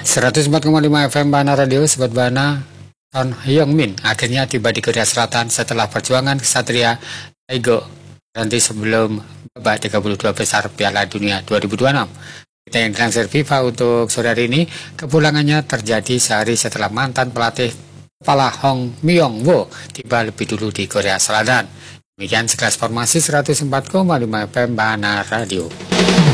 104,5 FM Bana Radio, Sobat Bana. Son Heung-min akhirnya tiba di Korea Selatan setelah perjuangan kesatria Taego nanti sebelum babak 32 besar Piala Dunia 2026. Kita yang dilansir FIFA untuk sore hari ini, kepulangannya terjadi sehari setelah mantan pelatih kepala Hong Myong-wo tiba lebih dulu di Korea Selatan. Demikian sekelas formasi 104,5 FM Bana Radio.